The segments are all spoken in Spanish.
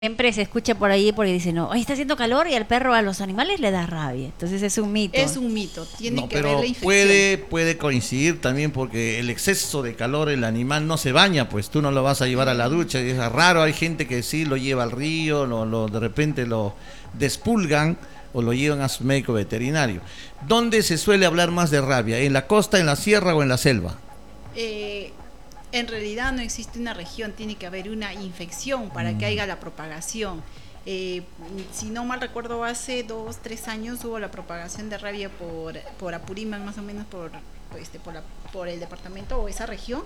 Siempre se escucha por ahí porque dicen, no, hoy está haciendo calor y al perro, a los animales le da rabia. Entonces es un mito. Es un mito, tiene No, que ver pero la infección. puede coincidir también porque el exceso de calor, el animal no se baña, pues tú no lo vas a llevar a la ducha. Y es raro, hay gente que sí lo lleva al río, de repente lo despulgan o lo llevan a su médico veterinario. ¿Dónde se suele hablar más de rabia? ¿En la costa, en la sierra o en la selva? Eh, en realidad no existe una región, tiene que haber una infección para que haya la propagación. Si no mal recuerdo, hace 2, 3 años hubo la propagación de rabia por Apurímac, más o menos por el departamento o esa región.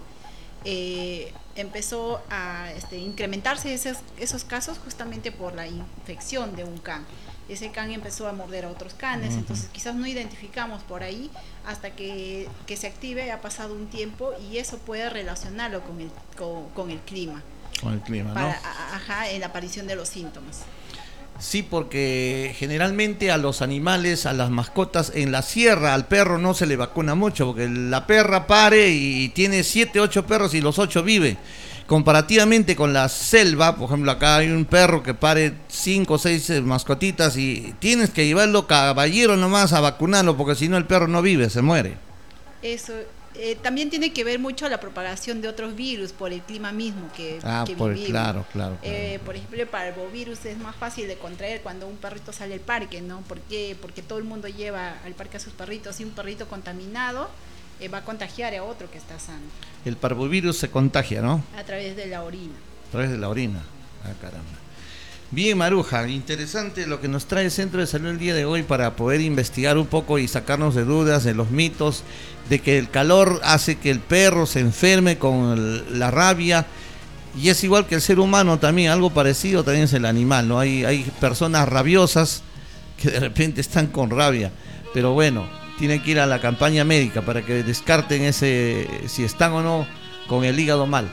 Empezó a incrementarse esos casos justamente por la infección de un can. Ese can empezó a morder a otros canes, entonces quizás no identificamos por ahí hasta que se active, ha pasado un tiempo y eso puede relacionarlo con el clima. Con el clima, ¿no? En la aparición de los síntomas. Sí, porque generalmente a los animales, a las mascotas, en la sierra al perro no se le vacuna mucho, porque la perra pare y tiene 7, 8 perros y los 8 vive. Comparativamente con la selva, por ejemplo, acá hay un perro que pare 5 o 6 mascotitas y tienes que llevarlo caballero nomás a vacunarlo, porque si no el perro no vive, se muere. Eso también tiene que ver mucho la propagación de otros virus por el clima mismo que vivimos. Claro. Por ejemplo, el parvovirus es más fácil de contraer cuando un perrito sale al parque, ¿no? ¿Por qué? Porque todo el mundo lleva al parque a sus perritos y un perrito contaminado va a contagiar a otro que está sano. El parvovirus se contagia, ¿no? A través de la orina. A través de la orina. Ah, caramba. Bien, Maruja, interesante lo que nos trae el Centro de Salud el día de hoy para poder investigar un poco y sacarnos de dudas, de los mitos, de que el calor hace que el perro se enferme con la rabia, y es igual que el ser humano también, algo parecido también es el animal, ¿no? Hay personas rabiosas que de repente están con rabia, pero bueno, tienen que ir a la campaña médica para que descarten si están o no con el hígado mal.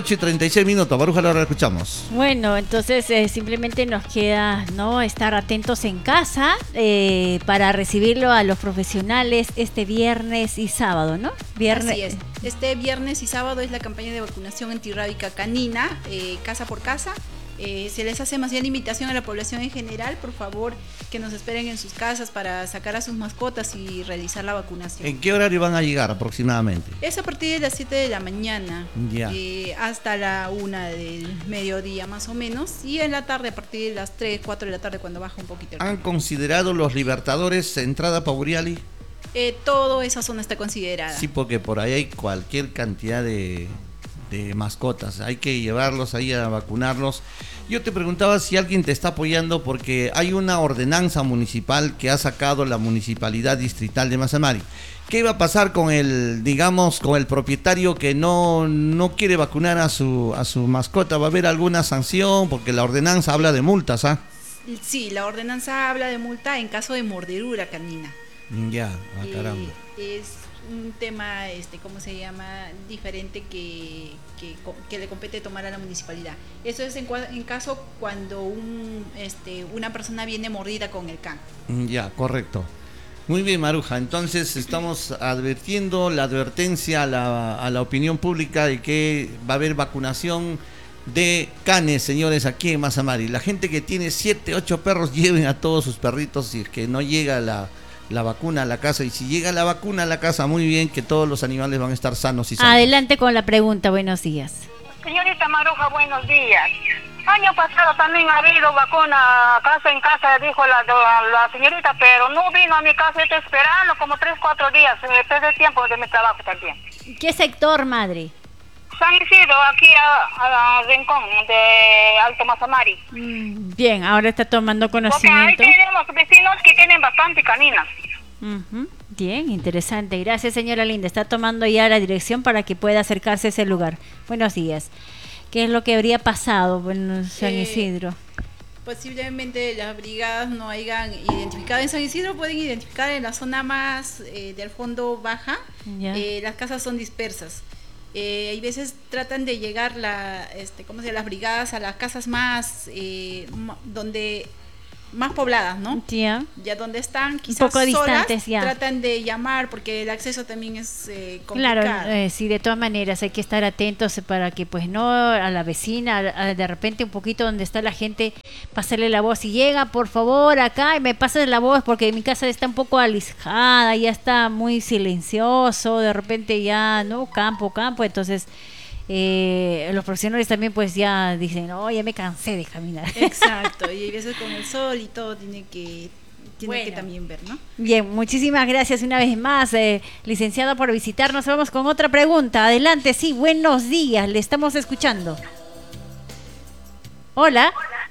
8:36, Maruja, ahora la escuchamos. Bueno, entonces simplemente nos queda estar atentos en casa para recibirlo a los profesionales este viernes y sábado, ¿no? Así es. Este viernes y sábado es la campaña de vacunación antirrábica canina, casa por casa. Se les hace más bien invitación a la población en general, por favor, que nos esperen en sus casas para sacar a sus mascotas y realizar la vacunación. ¿En qué horario van a llegar aproximadamente? Es a partir de las 7 de la mañana hasta la 1 del mediodía más o menos, y en la tarde a partir de las 3, 4 de la tarde cuando baja un poquito. ¿Han considerado los Libertadores entrada Pauriali? Toda esa zona está considerada. Sí, porque por ahí hay cualquier cantidad de mascotas, hay que llevarlos ahí a vacunarlos. Yo te preguntaba si alguien te está apoyando porque hay una ordenanza municipal que ha sacado la Municipalidad Distrital de Mazamari. ¿Qué va a pasar con con el propietario que no quiere vacunar a su mascota? ¿Va a haber alguna sanción? Porque la ordenanza habla de multas, ¿ah? Sí, la ordenanza habla de multa en caso de mordedura canina. Caramba. Es un tema, ¿cómo se llama? Diferente que le compete tomar a la municipalidad. Eso es en caso cuando una persona viene mordida con el can. Correcto. Muy bien, Maruja. Entonces estamos advirtiendo la advertencia a la opinión pública de que va a haber vacunación de canes, señores, aquí en Mazamari. La gente que tiene 7, 8 perros, lleven a todos sus perritos si es que no llega la vacuna a la casa, y si llega la vacuna a la casa, muy bien, que todos los animales van a estar sanos y sanos. Adelante con la pregunta, buenos días. Señorita Maruja, buenos días. Año pasado también ha habido vacuna casa en casa, dijo la señorita, pero no vino a mi casa, estoy esperando como 3, 4 días, me perdí tiempo de mi trabajo también. ¿Qué sector, madre? San Isidro, aquí a Rincón, de Alto Mazamari. Bien, ahora está tomando conocimiento. Porque ahí tenemos vecinos que tienen bastante caninas. Bien, interesante. Gracias, señora Linda. Está tomando ya la dirección para que pueda acercarse a ese lugar. Buenos días. ¿Qué es lo que habría pasado en San Isidro? Posiblemente las brigadas no hayan identificado. En San Isidro pueden identificar en la zona más del fondo baja. Las casas son dispersas. Hay veces tratan de llegar las brigadas a las casas más donde más pobladas, ¿no? Ya. Ya donde están quizás poco solas, distantes, ya. tratan de llamar porque el acceso también es complicado. Claro, sí, de todas maneras hay que estar atentos para que pues no a la vecina, de repente un poquito donde está la gente, pasarle la voz. Si llega, por favor, acá y me pasen la voz porque mi casa está un poco alejada, ya está muy silencioso, de repente ya, ¿no? Campo, entonces... los profesionales también pues ya dicen, no, ya me cansé de caminar. Exacto, y a veces con el sol y todo tiene que Bueno. también ver, ¿no? Bien, muchísimas gracias una vez más, licenciada, por visitarnos. Vamos con otra pregunta. Adelante, sí, buenos días, le estamos escuchando. Hola.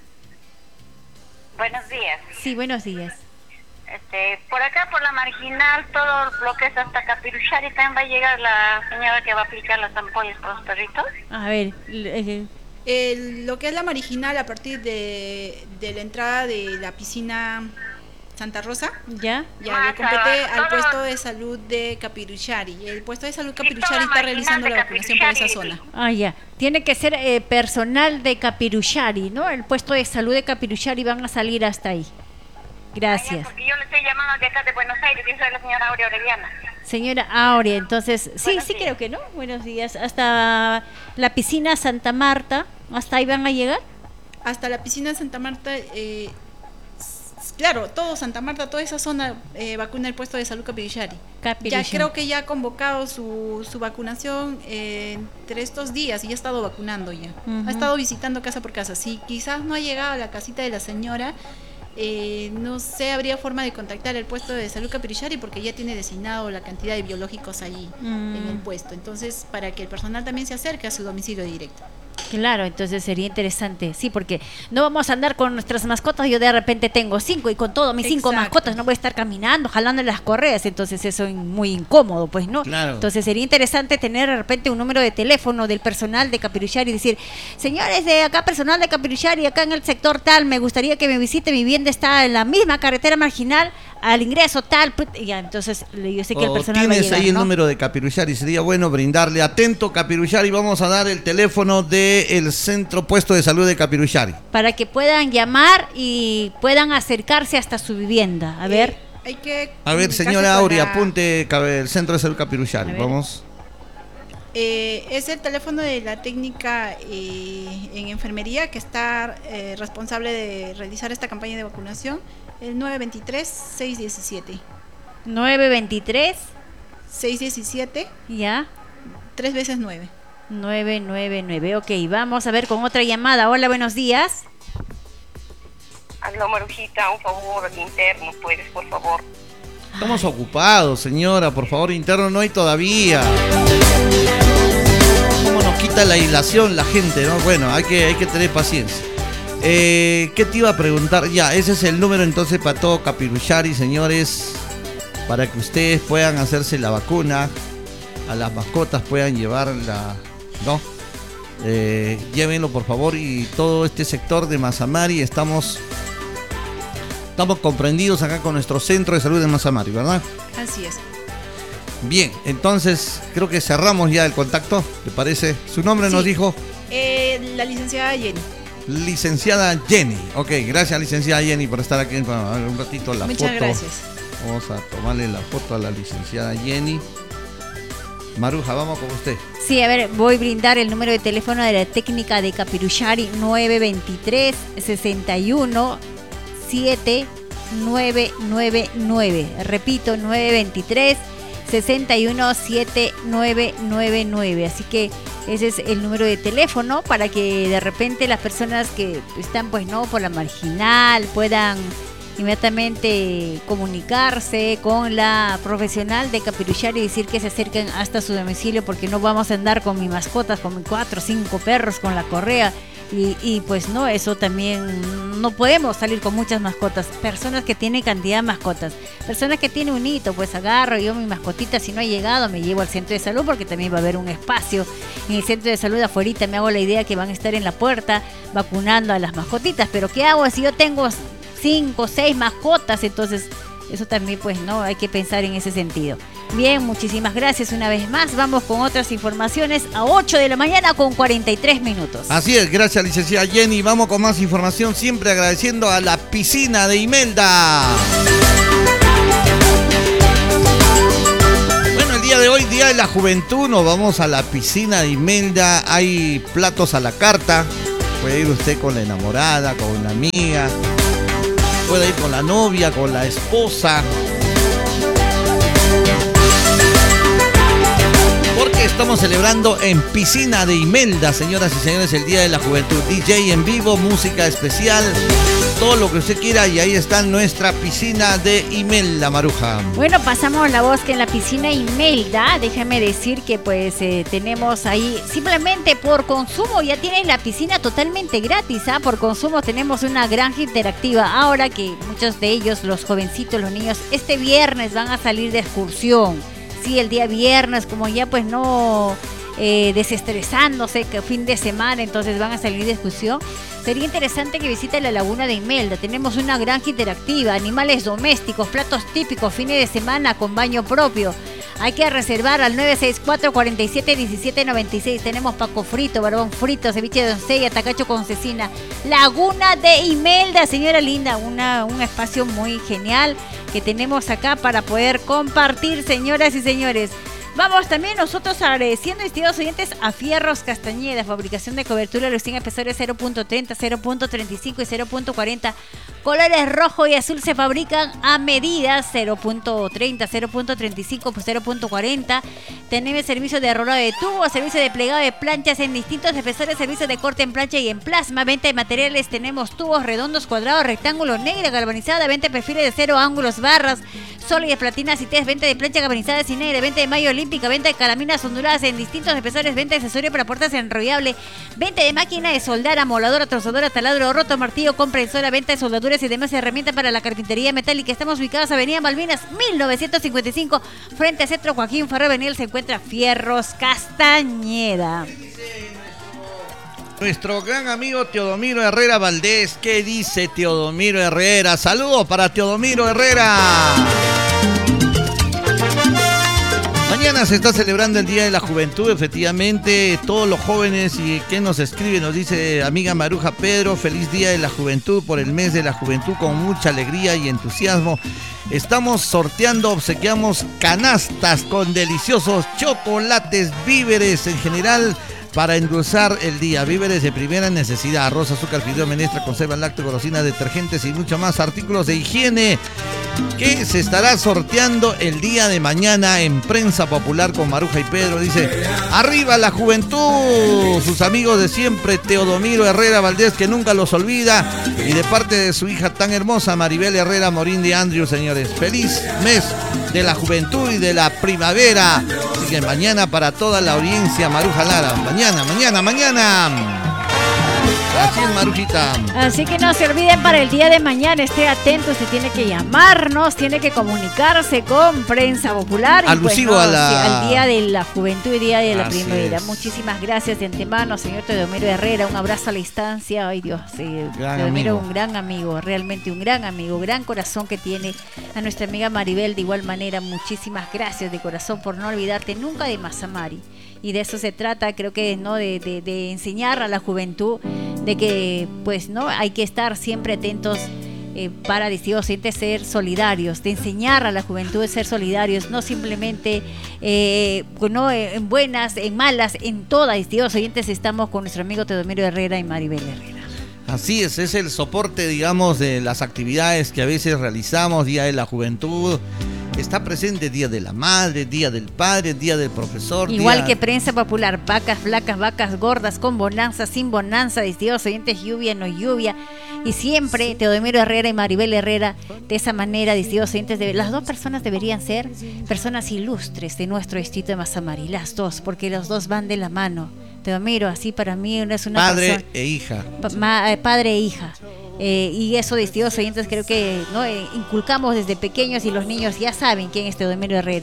Buenos días. Sí, buenos días. Por acá, por la marginal, todo lo que es hasta Capiruchari, también va a llegar la señora que va a aplicar las ampollas para los perritos. A ver, Lo que es la marginal a partir de la entrada de la piscina Santa Rosa, ¿ya? ya le compete al puesto de salud de Capiruchari. El puesto de salud Capiruchari está realizando la vacunación por esa zona. Ah, ya. Tiene que ser personal de Capiruchari, ¿no? El puesto de salud de Capiruchari van a salir hasta ahí. Gracias. Porque yo le estoy llamando de acá de Buenos Aires, yo soy la señora Aurea Orellana. Señora Aurea, entonces, sí, Buenos sí días. creo que no. Buenos días. Hasta la piscina Santa Marta, ¿hasta ahí van a llegar? Hasta la piscina Santa Marta, claro, todo Santa Marta, toda esa zona vacuna el puesto de salud Capiruchari. Ya creo que ya ha convocado su vacunación entre estos días y ya ha estado vacunando ya. Ujú. Ha estado visitando casa por casa. Si quizás no ha llegado a la casita de la señora, no sé, habría forma de contactar el puesto de salud Capiruchari porque ya tiene designado la cantidad de biológicos allí en el puesto. Entonces, para que el personal también se acerque a su domicilio directo. Claro, entonces sería interesante, sí, porque no vamos a andar con nuestras mascotas. Yo de repente tengo 5 y con todas mis 5 Exacto. mascotas no voy a estar caminando, jalando las correas, entonces eso es muy incómodo, pues, ¿no? Claro. Entonces sería interesante tener de repente un número de teléfono del personal de Capiruchari y decir, señores de acá, personal de Capiruchari, acá en el sector tal, me gustaría que me visite, mi vivienda está en la misma carretera marginal, al ingreso tal, ya, entonces yo sé que el personal va a tienes llegar, ahí el ¿no? número de Capiruchari, sería bueno brindarle. Atento, Capiruchari, vamos a dar el teléfono del centro puesto de salud de Capiruchari. Para que puedan llamar y puedan acercarse hasta su vivienda. A ver. Hay que A ver, comunicarse señora con Aurea, la- apunte el centro de salud Capiruchari. A ver. Vamos. Es el teléfono de la técnica en enfermería que está responsable de realizar esta campaña de vacunación, el 923-617. 923, 617, ya. 3 veces 9. 999. Ok, vamos a ver con otra llamada. Hola, buenos días. Aló, Marujita, un favor, interno, puedes, por favor. Estamos ocupados, señora. Por favor, interno no hay todavía. ¿Cómo nos quita la hilación la gente, no? Bueno, hay que tener paciencia. ¿Qué te iba a preguntar? Ya, ese es el número entonces para todo Capiruchari, señores, para que ustedes puedan hacerse la vacuna, a las mascotas puedan llevarla, ¿no? Llévenlo por favor, y todo este sector de Mazamari estamos comprendidos acá con nuestro centro de salud de Mazamari, ¿verdad? Así es. Bien, entonces creo que cerramos ya el contacto, ¿te parece? Su nombre nos Sí. dijo La licenciada Jenny. licenciada Jenny. Ok, gracias licenciada Jenny por estar aquí un ratito la Muchas foto. gracias. Vamos a tomarle la foto a la licenciada Jenny. Maruja, vamos con usted. Sí, a ver, voy a brindar el número de teléfono de la técnica de Capiruchari, 923 61 7999. Repito, 923 61 7999. Así que ese es el número de teléfono para que de repente las personas que están pues no por la marginal puedan inmediatamente comunicarse con la profesional de Capiruchari y decir que se acerquen hasta su domicilio, porque no vamos a andar con mis mascotas, con mis 4 o 5 perros con la correa y pues no, eso también no podemos salir con muchas mascotas. Personas que tienen cantidad de mascotas, personas que tienen un hito, pues agarro yo mi mascotita, si no ha llegado me llevo al centro de salud, porque también va a haber un espacio en el centro de salud afuera. Me hago la idea que van a estar en la puerta vacunando a las mascotitas, pero ¿qué hago si yo tengo 5 o 6 mascotas? Entonces eso también pues no, hay que pensar en ese sentido. Bien, muchísimas gracias una vez más. Vamos con otras informaciones a 8 de la mañana con 43 minutos. Así es, gracias licenciada Jenny. Vamos con más información, siempre agradeciendo a la piscina de Imelda. Bueno, el día de hoy, Día de la Juventud, nos vamos a la piscina de Imelda. Hay platos a la carta. Puede ir usted con la enamorada, con la amiga. Puede ir con la novia, con la esposa. Porque estamos celebrando en Piscina de Imelda, señoras y señores, el Día de la Juventud. DJ en vivo, música especial, todo lo que usted quiera, y ahí está nuestra Piscina de Imelda, Maruja. Bueno, pasamos la voz que en la Piscina Imelda, déjame decir que pues tenemos ahí, simplemente por consumo, ya tienen la piscina totalmente gratis, ¿ah? Por consumo tenemos una granja interactiva. Ahora que muchos de ellos, los jovencitos, los niños, este viernes van a salir de excursión. Sí, el día viernes, como ya pues no desestresándose, que fin de semana, entonces van a salir de excursión. Sería interesante que visiten la laguna de Imelda. Tenemos una granja interactiva, animales domésticos, platos típicos, fines de semana con baño propio. Hay que reservar al 964-47-1796. Tenemos paco frito, barbón frito, ceviche de doncella, tacacho con cecina. Laguna de Imelda, señora linda, un espacio muy genial que tenemos acá para poder compartir, señoras y señores. Vamos también nosotros agradeciendo, estimados oyentes, a Fierros Castañeda, fabricación de cobertura de los 100 espesores 0.30, 0.35 y 0.40. Colores rojo y azul se fabrican a medida 0.30, 0.35 por 0.40. Tenemos servicio de rolado de tubo, servicio de plegado de planchas en distintos espesores, servicio de corte en plancha y en plasma. Venta de materiales, tenemos tubos redondos, cuadrados, rectángulos, negra, galvanizada, venta de perfiles de cero ángulos, barras, sólidas, platinas y test, venta de plancha galvanizada sin negra, venta de malla olímpica, venta de calaminas onduladas en distintos espesores, venta de accesorios para puertas enrollable, venta de máquina de soldar, amoladora, trozadora, taladro, roto, martillo, comprensora, venta de soldaduras y demás herramientas para la carpintería metálica. Estamos ubicados en Avenida Malvinas 1955, frente a Centro Joaquín Ferrer Benil, se encuentra Fierros Castañeda. Nuestro gran amigo Teodomiro Herrera Valdés. ¿Qué dice Teodomiro Herrera? Saludos para Teodomiro Herrera. Mañana se está celebrando el Día de la Juventud, efectivamente, todos los jóvenes y que nos escribe, nos dice amiga Maruja Pedro, feliz Día de la Juventud por el mes de la juventud con mucha alegría y entusiasmo. Estamos sorteando, obsequiamos canastas con deliciosos chocolates, víveres en general para endulzar el día. Víveres de primera necesidad, arroz, azúcar, fideo, menestra, conserva lácteo, golosinas, detergentes y mucho más, artículos de higiene que se estará sorteando el día de mañana en Prensa Popular con Maruja y Pedro. Dice, arriba la juventud, sus amigos de siempre, Teodomiro Herrera Valdés, que nunca los olvida, y de parte de su hija tan hermosa, Maribel Herrera Morín de Andrew, señores. Feliz mes de la juventud y de la primavera. Así que mañana para toda la audiencia, Maruja Lara, mañana. Así es, Marujita. Así que no se olviden para el día de mañana, esté atento, se tiene que llamarnos, tiene que comunicarse con Prensa Popular. Alusivo pues, al Día de la Juventud y Día de la Así Primavera. es. Muchísimas gracias de antemano, señor Teodomiro Herrera, un abrazo a la distancia. Ay Dios, Teodomiro, un gran amigo, realmente un gran amigo, gran corazón que tiene. A nuestra amiga Maribel de igual manera, muchísimas gracias de corazón por no olvidarte nunca de Masamari. Y de eso se trata, creo que no de enseñar a la juventud de que pues no hay que estar siempre atentos para, distintos oyentes, ser solidarios, de enseñar a la juventud a ser solidarios, no simplemente no en buenas, en malas, en todas, distintos oyentes, estamos con nuestro amigo Teodomiro Herrera y Maribel Herrera. Así es el soporte, digamos, de las actividades que a veces realizamos, Día de la Juventud. Está presente Día de la Madre, Día del Padre, Día del Profesor. Igual que Prensa Popular, vacas flacas, vacas gordas, con bonanza, sin bonanza, distintos oyentes, lluvia, no lluvia. Y siempre Teodomiro Herrera y Maribel Herrera, de esa manera, distintos oyentes, las dos personas deberían ser personas ilustres de nuestro distrito de Masamari, las dos, porque los dos van de la mano. Teodomiro, así para mí no es una padre persona, e hija. Padre e hija. Y eso, distintos oyentes, creo que no inculcamos desde pequeños y los niños ya saben quién es Teodomiro Herrera.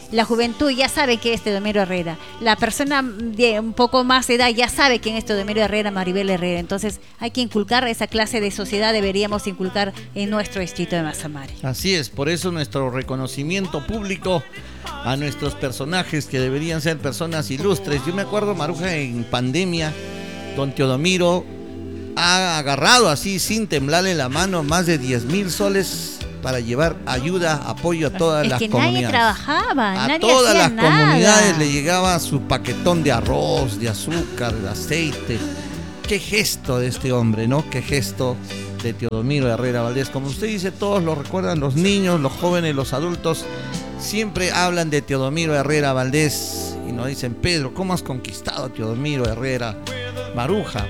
La juventud ya sabe quién es Teodomiro Herrera. La persona de un poco más de edad ya sabe quién es Teodomiro Herrera, Maribel Herrera. Entonces hay que inculcar esa clase de sociedad, deberíamos inculcar en nuestro distrito de Mazamari. Así es, por eso nuestro reconocimiento público a nuestros personajes que deberían ser personas ilustres. Yo me acuerdo, Maruja, en pandemia, don Teodomiro ha agarrado así sin temblarle la mano más de 10,000 soles para llevar ayuda, apoyo a todas las comunidades. Nadie trabajaba, a nadie todas hacía las nada. comunidades le llegaba su paquetón de arroz, de azúcar, de aceite. Qué gesto de este hombre, ¿no? Qué gesto de Teodomiro Herrera Valdés. Como usted dice, todos lo recuerdan, los niños, los jóvenes, los adultos, siempre hablan de Teodomiro Herrera Valdés y nos dicen: Pedro, ¿cómo has conquistado a Teodomiro Herrera? Maruja,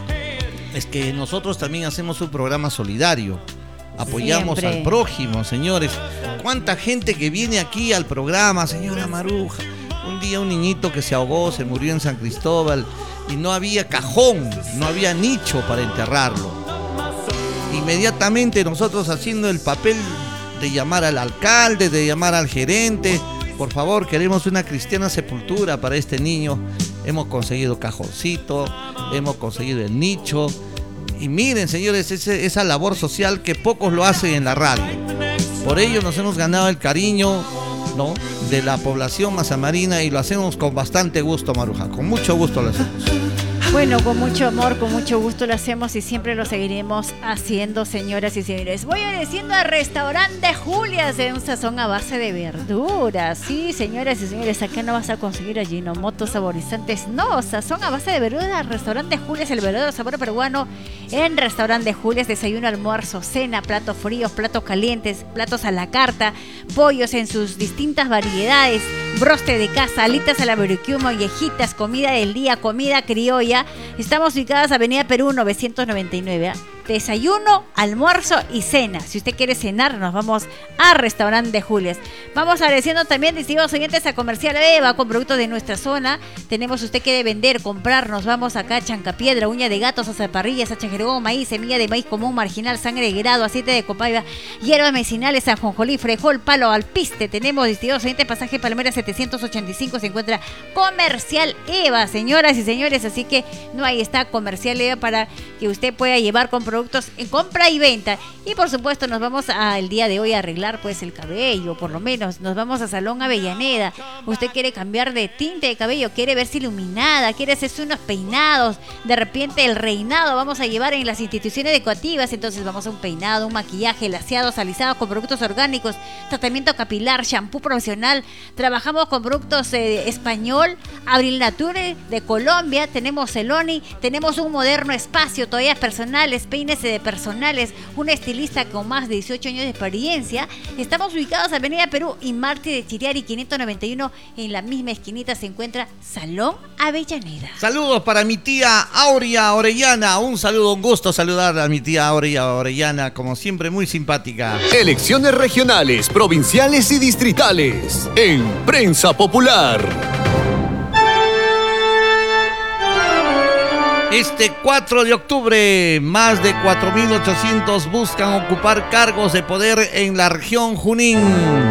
es que nosotros también hacemos un programa solidario. Apoyamos Siempre al prójimo, señores. ¿Cuánta gente que viene aquí al programa, señora Maruja? Un día un niñito que se ahogó, se murió en San Cristóbal y no había cajón, no había nicho para enterrarlo. Inmediatamente nosotros haciendo el papel de llamar al alcalde, de llamar al gerente: por favor, queremos una cristiana sepultura para este niño. Hemos conseguido cajoncito, hemos conseguido el nicho. Y miren, señores, esa labor social que pocos lo hacen en la radio. Por ello nos hemos ganado el cariño, ¿no?, de la población mazamarina, y lo hacemos con bastante gusto, Maruja. Con mucho gusto lo hacemos. Bueno, con mucho amor, con mucho gusto lo hacemos y siempre lo seguiremos haciendo, señoras y señores. Voy obedeciendo al restaurante Julias, de un sazón a base de verduras. Sí, señoras y señores, acá no vas a conseguir ajinomotos saborizantes. No, sazón a base de verduras. Restaurante Julias, el verdadero sabor peruano. En Restaurante Julias, desayuno, almuerzo, cena, platos fríos, platos calientes, platos a la carta, pollos en sus distintas variedades, broste de casa, alitas a la barbecue, mollejitas, comida del día, comida criolla. Estamos ubicadas Avenida Perú 999. Desayuno, almuerzo y cena. Si usted quiere cenar, nos vamos a Restaurante Julias. Vamos agradeciendo también, distinguidos oyentes, a Comercial Eva con productos de nuestra zona. Tenemos, usted quiere vender, comprar, nos vamos acá a Chancapiedra, uña de gatos, azaparrillas, achajergón, maíz, semilla de maíz común, marginal, sangre de grado, aceite de copaiba, hierbas medicinales, ajonjolí, frejol, palo, alpiste. Tenemos, distinguidos oyentes, pasaje Palmera 785, se encuentra Comercial Eva, señoras y señores. Así que no, ahí está Comercial Eva para que usted pueda llevar con productos en compra y venta. Y por supuesto nos vamos el día de hoy a arreglar pues el cabello, por lo menos nos vamos a Salón Avellaneda. Usted quiere cambiar de tinte de cabello, quiere verse iluminada, quiere hacerse unos peinados, de repente el reinado vamos a llevar en las instituciones educativas. Entonces vamos a un peinado, un maquillaje, laseados, alisados con productos orgánicos, tratamiento capilar, shampoo profesional. Trabajamos con productos español, Abril Nature de Colombia, tenemos Celoni, tenemos un moderno espacio, toallas personales, peines de personales, un estilista con más de 18 años de experiencia. Estamos ubicados en Avenida Perú y Marte de Chiriari 591. En la misma esquinita se encuentra Salón Avellaneda. Saludos para mi tía Aurea Orellana. Un saludo, un gusto saludar a mi tía Aurea Orellana, como siempre muy simpática. Elecciones regionales, provinciales y distritales en Prensa Popular. Este 4 de octubre, más de 4.800 buscan ocupar cargos de poder en la región Junín.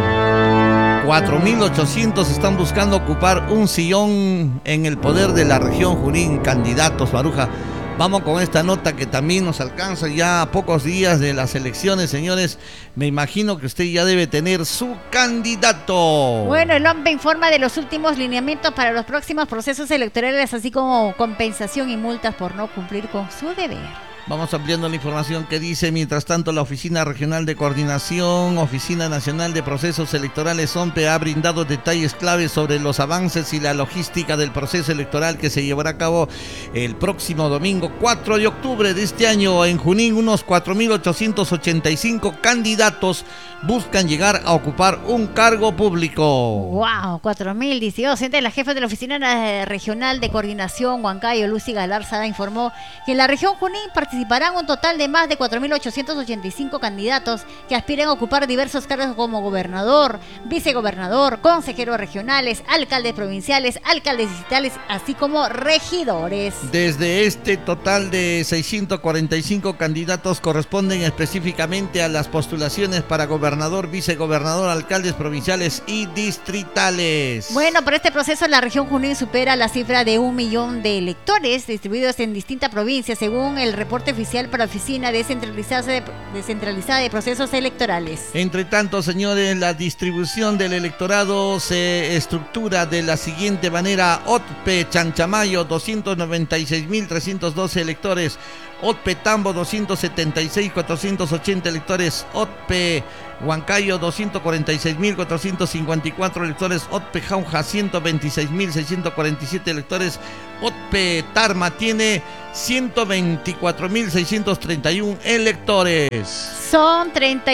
4.800 están buscando ocupar un sillón en el poder de la región Junín. Candidatos, Maruja. Vamos con esta nota que también nos alcanza ya a pocos días de las elecciones, señores. Me imagino que usted ya debe tener su candidato. Bueno, el OMPE informa de los últimos lineamientos para los próximos procesos electorales, así como compensación y multas por no cumplir con su deber. Vamos ampliando la información que dice: mientras tanto, la Oficina Regional de Coordinación, Oficina Nacional de Procesos Electorales, OMPE, ha brindado detalles claves sobre los avances y la logística del proceso electoral que se llevará a cabo el próximo domingo 4 de octubre de este año en Junín. Unos 4.885 candidatos buscan llegar a ocupar un cargo público. ¡Wow! 4.018. La jefa de la Oficina Regional de Coordinación, Huancayo, Lucy Galarza, informó que en la región Junín participaron participarán un total de más de 4.885 candidatos que aspiran a ocupar diversos cargos como gobernador, vicegobernador, consejeros regionales, alcaldes provinciales, alcaldes distritales, así como regidores. Desde este total de 645 candidatos corresponden específicamente a las postulaciones para gobernador, vicegobernador, alcaldes provinciales y distritales. Bueno, para este proceso la región Junín supera la cifra de 1 millón de electores distribuidos en distintas provincias, según el reporte oficial para la Oficina Descentralizada de Procesos Electorales. Entre tanto, señores, la distribución del electorado se estructura de la siguiente manera: Otpe Chanchamayo, 296.312 electores; Otpe Tambo, 276.480 electores; Otpe Huancayo, 246.454 electores; Otpe Jauja, 126.647 electores; Otpe Tarma tiene 124.631 electores. Son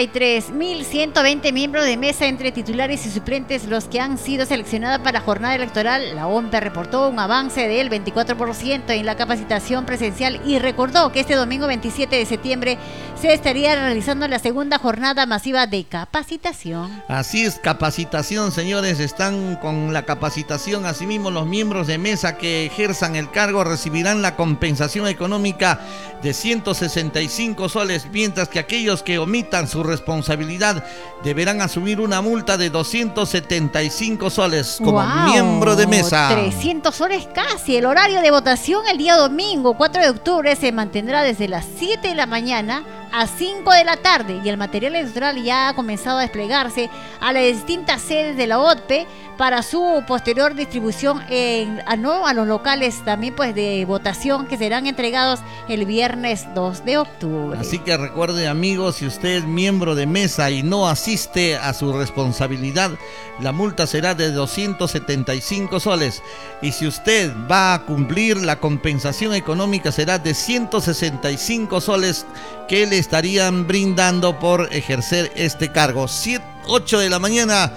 33.120 miembros de mesa entre titulares y suplentes los que han sido seleccionados para la jornada electoral. La OMPE reportó un avance del 24% en la capacitación presencial y recordó que este domingo 27 de septiembre se estaría realizando la segunda jornada masiva de capacitación. Así es, capacitación, señores, están con la capacitación. Asimismo, los miembros de mesa que ejerzan el cargo recibirán la compensación económica de 165 soles, mientras que aquellos que omitan su responsabilidad deberán asumir una multa de 275 soles como miembro de mesa. 300 soles casi. El horario de votación el día domingo 4 de octubre se mantendrá desde las 7 de la mañana a 5 de la tarde y el material electoral ya ha comenzado a desplegarse a las distintas sedes de la OTPE para su posterior distribución a los locales también pues de votación que serán entregados el viernes 2 de octubre. Así que recuerde, amigos, si usted es miembro de mesa y no asiste a su responsabilidad, la multa será de 275 soles. Y si usted va a cumplir, la compensación económica será de 165 soles que le estarían brindando por ejercer este cargo. 8 de la mañana,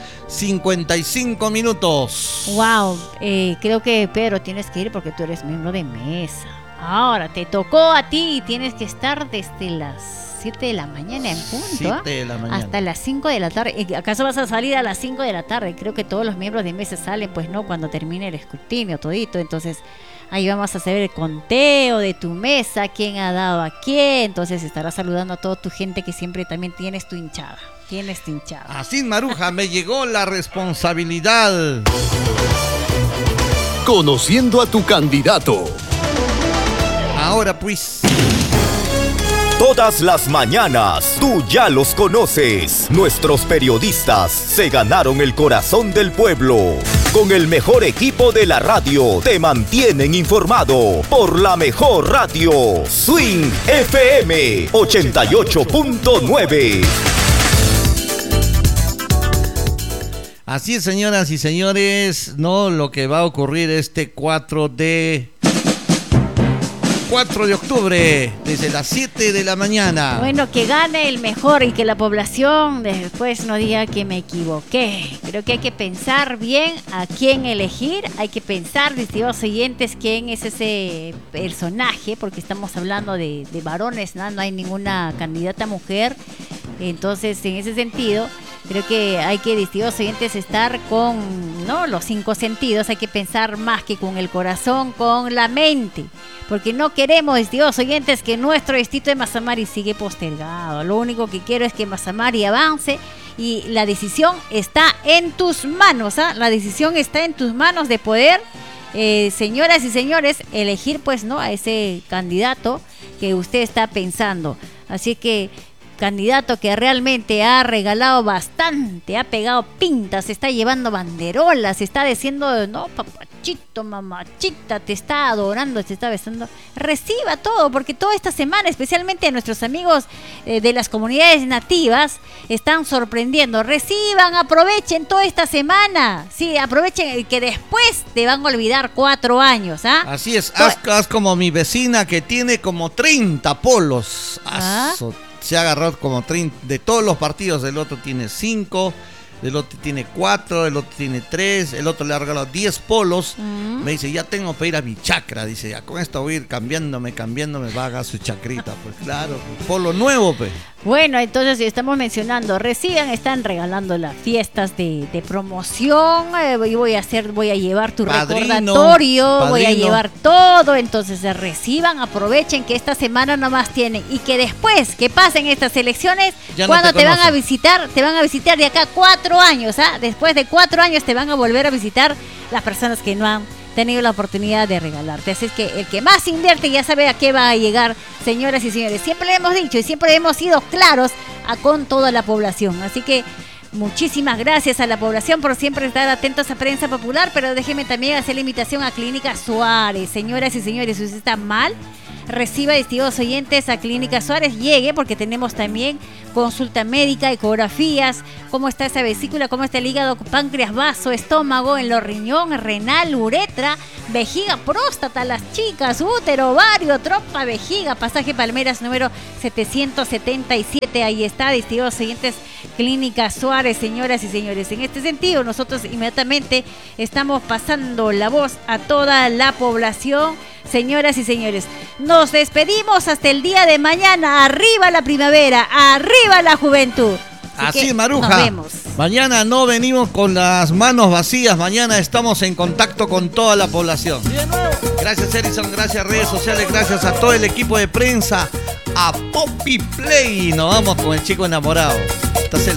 55 minutos. Wow, creo que Pedro tienes que ir porque tú eres miembro de mesa. Ahora te tocó a ti y tienes que estar desde las 7 de la mañana en punto. 7 de la mañana. Hasta las 5 de la tarde. ¿Acaso vas a salir a las 5 de la tarde? Creo que todos los miembros de mesa salen, pues no, cuando termine el escrutinio, todito. Entonces ahí vamos a hacer el conteo de tu mesa, quién ha dado a quién. Entonces estarás saludando a toda tu gente que siempre también tienes tu hinchada. Tienes tu hinchada. Así, Maruja, me llegó la responsabilidad. Conociendo a tu candidato. Ahora pues. Todas las mañanas, tú ya los conoces. Nuestros periodistas se ganaron el corazón del pueblo. Con el mejor equipo de la radio, te mantienen informado por la mejor radio. Swing FM 88.9. Así es, señoras y señores, no, lo que va a ocurrir este 4 de octubre, desde las 7 de la mañana. Bueno, que gane el mejor y que la población después no diga que me equivoqué. Creo que hay que pensar bien a quién elegir, hay que pensar, distintos oyentes, quién es ese personaje, porque estamos hablando de varones, ¿no? No hay ninguna candidata mujer. Entonces, en ese sentido, creo que hay que, distintos oyentes, estar con, ¿no?, los 5 sentidos. Hay que pensar más que con el corazón, con la mente. Porque no queremos, distintos oyentes, que nuestro distrito de Mazamari sigue postergado. Lo único que quiero es que Mazamari avance y la decisión está en tus manos, ¿ah? La decisión está en tus manos de poder, señoras y señores, elegir, pues, ¿no?, a ese candidato que usted está pensando. Así que, candidato que realmente ha regalado bastante, ha pegado pintas, está llevando banderolas, está diciendo, no, papachito, mamachita, te está adorando, te está besando. Reciba todo, porque toda esta semana, especialmente a nuestros amigos de las comunidades nativas, están sorprendiendo. Reciban, aprovechen toda esta semana. Sí, aprovechen que después te van a olvidar 4 años, ¿ah? Así es, haz como mi vecina que tiene como 30 polos. Se ha agarrado como 30 de todos los partidos, el otro tiene 5. el otro tiene 4, el otro tiene 3, el otro le ha regalado 10 polos. Me dice, ya tengo para ir a mi chacra. Dice, ya con esto voy a ir cambiándome, va a hacer su chacrita. Pues claro, pues, polo nuevo, pues. Bueno, entonces si estamos mencionando, reciban, están regalando las fiestas de promoción, y voy a llevar tu recordatorio, voy a llevar todo, entonces reciban, aprovechen que esta semana nomás tienen y que después que pasen estas elecciones, ya cuando no te van a visitar de acá 4 años, después de 4 años te van a volver a visitar las personas que no han tenido la oportunidad de regalarte. Así es que el que más invierte ya sabe a qué va a llegar, señoras y señores. Siempre le hemos dicho y siempre hemos sido claros con toda la población. Así que muchísimas gracias a la población por siempre estar atentos a Prensa Popular, pero déjenme también hacer la invitación a Clínica Suárez. Señoras y señores, si usted está mal, reciba, distinguidos oyentes, a Clínica Suárez, llegue porque tenemos también consulta médica, ecografías, cómo está esa vesícula, cómo está el hígado, páncreas, vaso, estómago, en los riñón, renal, uretra, vejiga, próstata, las chicas, útero, ovario, trompa, vejiga, pasaje Palmeras número 777, ahí está, distinguidos oyentes, Clínica Suárez, señoras y señores. En este sentido, nosotros inmediatamente estamos pasando la voz a toda la población. Señoras y señores, nos despedimos hasta el día de mañana. Arriba la primavera, arriba la juventud. Así, Maruja. Nos vemos. Mañana no venimos con las manos vacías. Mañana estamos en contacto con toda la población. Gracias, Erison. Gracias, redes sociales. Gracias a todo el equipo de prensa. A Poppy Play. Nos vamos con el chico enamorado. Esta